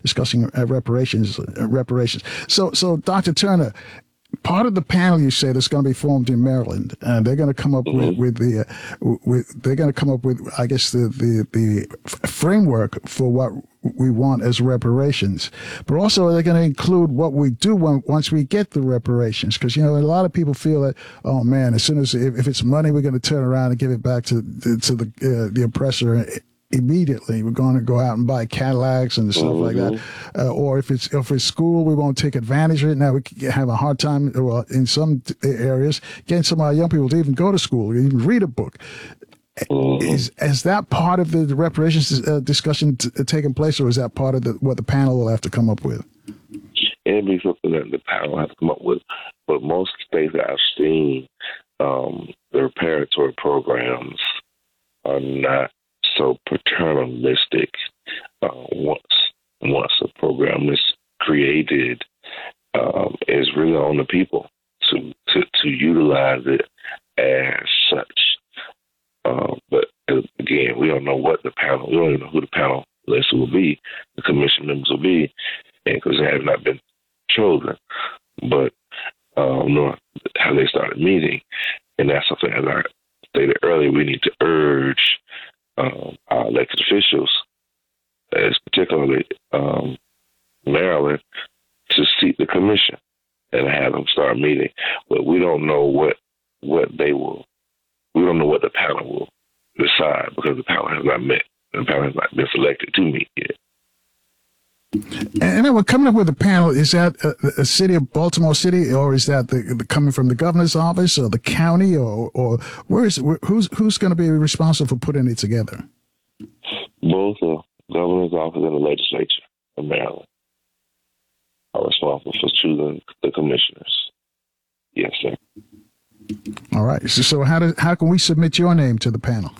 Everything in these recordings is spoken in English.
discussing reparations. So, Dr. Turner, part of the panel you say that's going to be formed in Maryland, and they're going to come up they're going to come up with, I guess, the framework for what we want as reparations, but also they're going to include what we do once we get the reparations, because a lot of people feel that, oh man, as soon as if it's money, we're going to turn around and give it back to the oppressor. Immediately, we're going to go out and buy Cadillacs and stuff like that. Or if it's school, we won't take advantage of it. Now we have a hard time, well, in some areas, getting some of our young people to even go to school, even read a book. Is that part of the reparations discussion taking place, or is that part of what the panel will have to come up with? It'll be something that the panel has to come up with. But most states that I've seen, the reparatory programs are not so paternalistic. Once a program is created, it's really on the people to utilize it as such. But again, we don't know we don't even know who the panel list will be, the commission members will be, because they have not been chosen. But know how they started meeting, and that's something, as I stated earlier, we need to urge our elected officials, as particularly Maryland, to seat the commission and have them start meeting. But we don't know what they will. We don't know what the panel will decide, because the panel has not met. The panel has not been selected to meet yet. And then we're coming up with a panel. Is that a city of Baltimore City, or is that coming from the governor's office or the county, or who's going to be responsible for putting it together? Both the governor's office and the legislature of Maryland are responsible for choosing the commissioners. Yes, sir. All right. So how can we submit your name to the panel?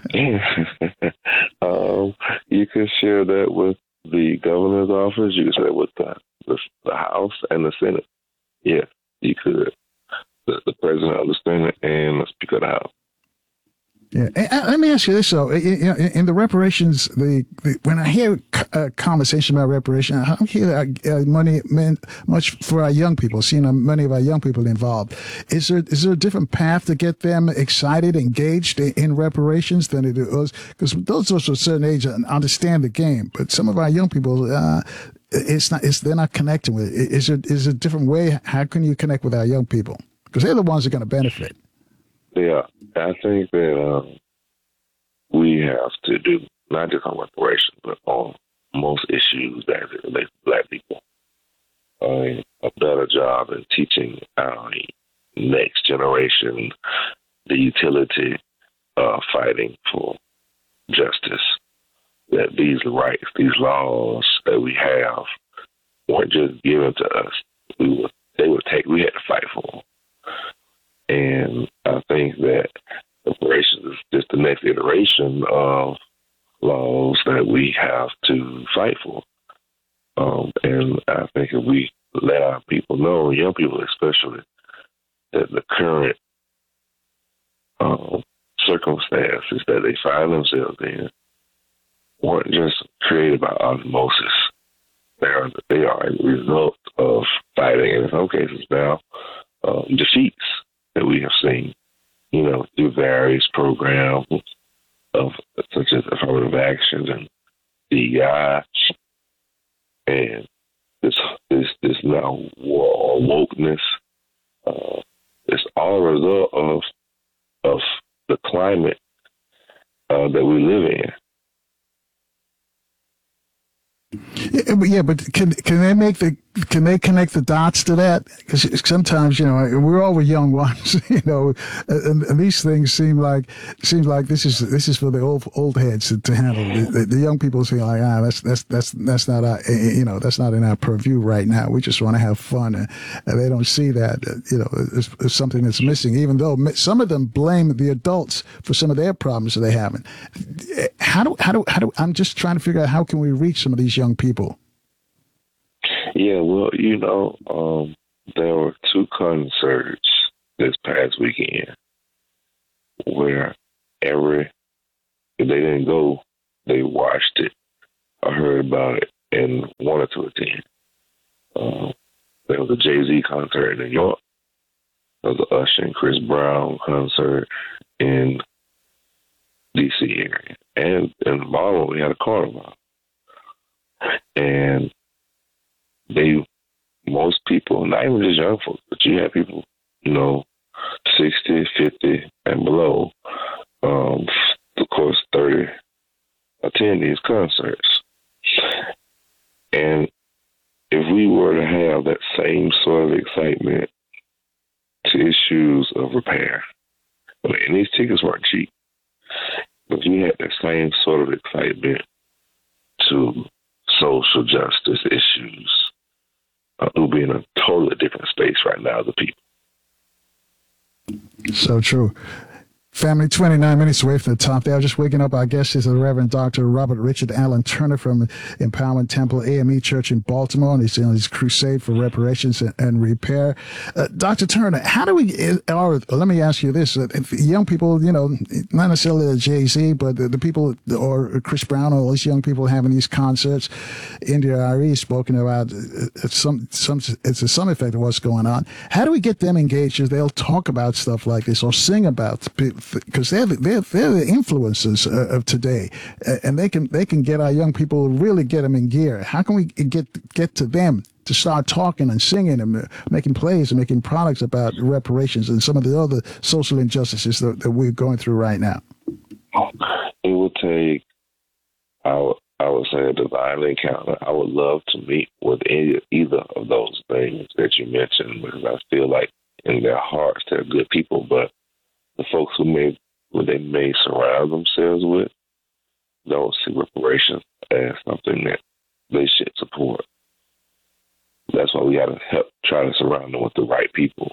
You can share that with the governor's office. You can share it with the House and the Senate. Yes, you could. The president of the Senate and the Speaker of the House. Yeah. Let me ask you this, though. In the reparations, when I hear a conversation about reparation, I don't hear money much for our young people, seeing many of our young people involved. Is there a different path to get them excited, engaged in reparations than it was? Because those of us of a certain age understand the game, but some of our young people, they're not connecting with it. Is there a different way? How can you connect with our young people? Because they're the ones that are going to benefit. Yeah, I think that we have to do, not just on reparations, but on most issues that relate to Black people, a better job in teaching our next generation the utility of fighting for justice, that these rights, these laws that we have weren't just given to us. We had to fight for them. And I think that reparations is just the next iteration of laws that we have to fight for. And I think if we let our people know, young people especially, that the current circumstances that they find themselves in weren't just created by osmosis. They are a result of fighting, and in some cases now, defeats that we have seen, through various programs such as affirmative actions and DEI, and this now war on wokeness. It's all a result of the climate that we live in. Yeah, but can they connect the dots to that? Because sometimes we're all young ones, and these things seems like this is for the old heads to handle. The young people say like, that's not our, that's not in our purview right now. We just want to have fun, and they don't see that it's something that's missing. Even though some of them blame the adults for some of their problems that they haven't. How do I'm just trying to figure out how can we reach some of these young people? Yeah, well, there were 2 concerts this past weekend where if they didn't go, they watched it or heard about it, and one wanted to attend. There was a Jay-Z concert in New York. There was an Usher and Chris Brown concert in D.C. area. And in Baltimore, we had a carnival. And most people, not even just young folks, but you had people, 60, 50, and below, of course, 30, attend these concerts. And if we were to have that same sort of excitement to issues of repair, and these tickets weren't cheap, but we had that same sort of excitement to social justice issues, we'll be in a totally different space right now, the people. So true. Family, 29 minutes away from the top there. Just waking up, our guest is the Reverend Dr. Robert Richard Allen Turner from Empowerment Temple AME Church in Baltimore, and he's on his crusade for reparations and repair. Dr. Turner, how do we, or let me ask you this, if young people, not necessarily the Jay-Z, but the people, or Chris Brown, or all these young people having these concerts, India Ari spoken about it's to some effect of what's going on. How do we get them engaged as they'll talk about stuff like this or sing about, because they're the influencers of today, and they can get our young people, really get them in gear. How can we get to them to start talking and singing and making plays and making products about reparations and some of the other social injustices that we're going through right now? It would take, I would say, a divine encounter. I would love to meet with either of those things that you mentioned, because I feel like in their hearts they're good people, but the folks who they may surround themselves with don't see reparations as something that they should support. That's why we got to try to surround them with the right people,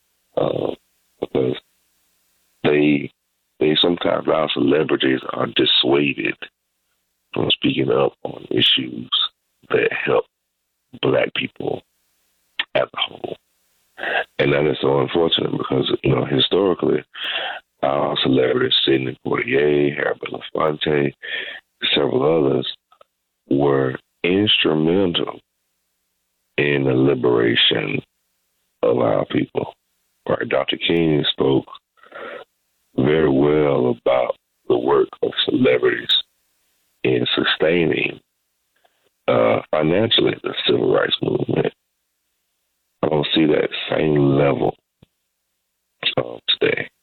because they sometimes, our celebrities are dissuaded from speaking up on issues that help Black people as a whole. And that is so unfortunate because, historically, our celebrities, Sidney Poitier, Harry Belafonte, several others, were instrumental in the liberation of our people. Right? Dr. King spoke very well about the work of celebrities in sustaining financially the civil rights movement. I don't see that same level today.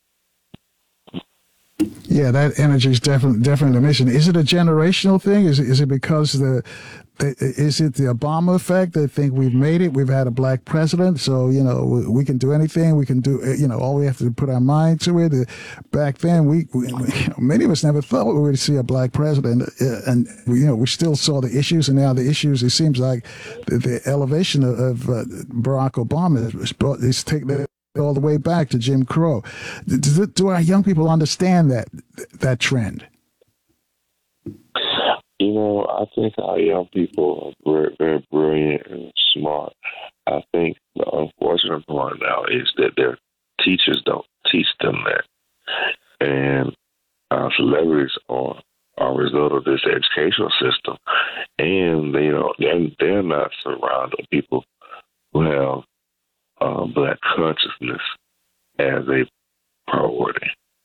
Yeah, that energy is definitely missing. Is it a generational thing? Is it because is it the Obama effect? They think we've made it. We've had a Black president, so we can do anything. We can do all we have to put our mind to it. Back then, we many of us never thought we would see a Black president, and we still saw the issues, and now the issues. It seems like the elevation of Barack Obama is taking it all the way back to Jim Crow. Do our young people understand that trend? I think our young people are very, very brilliant and smart. I think the unfortunate part now is that their teachers don't teach them that. And our celebrities are a result of this educational system. And they're not surrounded with people who have Black consciousness as a priority.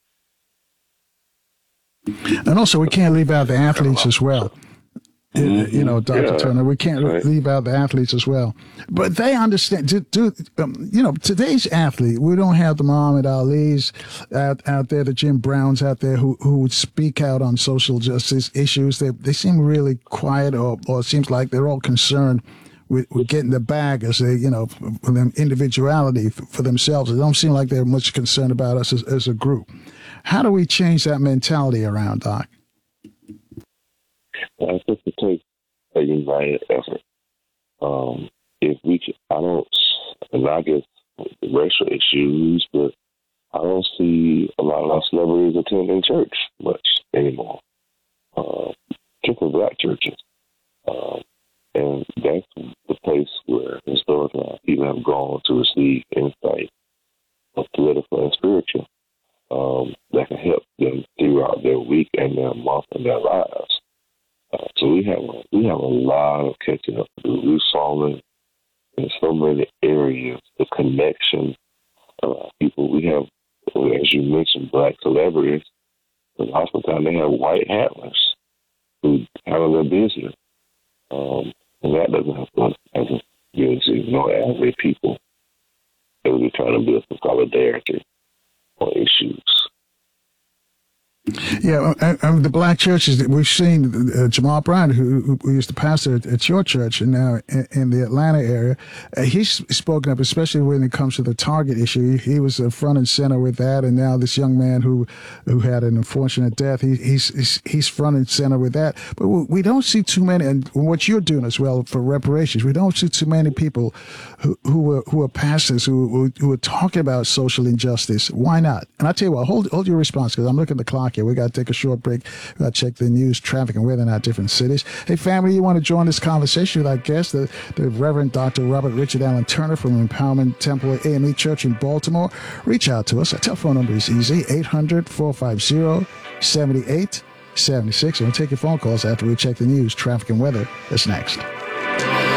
And also, we can't leave out the athletes as well. Mm-hmm. Dr. Turner, we can't leave out the athletes as well. But they understand. Today's athlete, we don't have the Muhammad Ali's out there, the Jim Browns out there who would speak out on social justice issues. They seem really quiet, or it seems like they're all concerned with getting the bag as for them individuality for themselves. It don't seem like they're much concerned about us as a group. How do we change that mentality around, Doc? Well, I think it takes a united effort. If we can, I guess the racial issues, but I don't see a lot of our celebrities attending church much anymore, particularly Black churches. And that's the place where historically people have gone to receive insight of political and spiritual that can help them throughout their week and their month and their lives. So we have a lot of catching up We've fallen in so many areas. The connection of people. We have, as you mentioned, black celebrities, but oftentimes they have white handlers who handle their business. And that doesn't help us as a community, average people. They would be trying to build some solidarity on issues. Yeah, the black churches that we've seen, Jamal Bryant, who used to pastor at your church and now in the Atlanta area, he's spoken up, especially when it comes to the Target issue. He was front and center with that, and now this young man who had an unfortunate death, he's front and center with that. But we don't see too many, and what you're doing as well for reparations, we don't see too many people who are pastors who are talking about social injustice. Why not? And I tell you what, hold your response, because I'm looking at the clock here. We got to take a short break. We got to check the news, traffic, and weather in our different cities. Hey, family, you want to join this conversation with our guest, the Reverend Dr. Robert Richard Allen Turner from Empowerment Temple AME Church in Baltimore. Reach out to us. Our telephone number is easy, 800-450-7876. And we'll take your phone calls after we check the news, traffic, and weather. That's next.